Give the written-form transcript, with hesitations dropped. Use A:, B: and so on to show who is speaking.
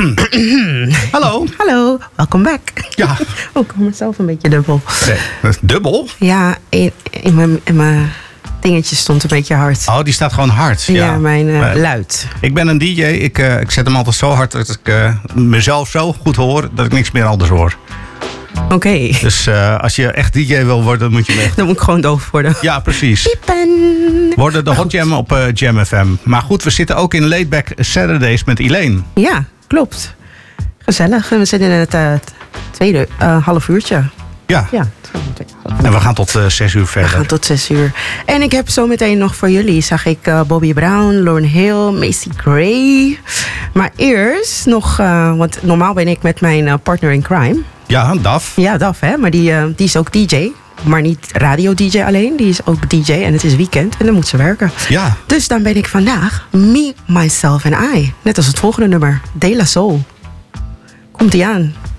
A: Hallo.
B: Hallo, welkom back.
A: Ja.
B: Oh, ik hoor mezelf een beetje dubbel.
A: Nee, dubbel?
B: Ja, in mijn dingetje stond een beetje hard.
A: Oh, die staat gewoon hard.
B: Ja, mijn luid.
A: Ik ben een DJ. Ik zet hem altijd zo hard dat ik mezelf zo goed hoor dat ik niks meer anders hoor.
B: Oké.
A: Dus als je echt DJ wil worden, dan moet je echt...
B: Dan moet ik gewoon doof worden.
A: Ja, precies.
B: Piepen.
A: Worden de Hot Jam op Jam FM. Maar goed, we zitten ook in Laidback Saturdays met Elaine.
B: Ja, klopt. Gezellig. We zitten in het tweede half uurtje.
A: Ja. En we gaan tot 6 uur verder.
B: We gaan tot 6 uur. En ik heb zometeen nog voor jullie, zag ik Bobby Brown, Lauryn Hill, Macy Gray. Maar eerst nog, want normaal ben ik met mijn partner in crime.
A: Ja, Daf.
B: Ja, Daf, hè. Maar die is ook DJ. Maar niet radio-DJ alleen. Die is ook DJ en het is weekend en dan moet ze werken.
A: Ja.
B: Dus dan ben ik vandaag Me, Myself and I. Net als het volgende nummer. De La Soul. Komt-ie aan.